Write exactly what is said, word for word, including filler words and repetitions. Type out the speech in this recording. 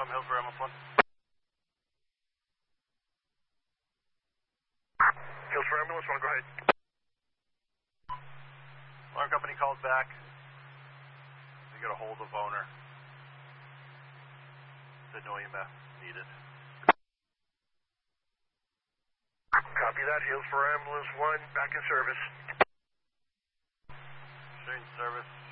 Tom Hill for ambulance one. Hills for ambulance one, go ahead. Alarm company calls back. They get a hold of owner. Said no E M F needed. Copy that. Hills for ambulance one, back in service. Strange service.